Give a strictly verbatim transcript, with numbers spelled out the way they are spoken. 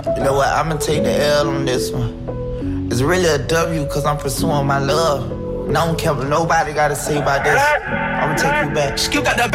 You know what? I'ma take the L on this one. It's really a W cause I'm pursuing my love. And I don't care what nobody gotta say about this. I'ma take you back. Skip got that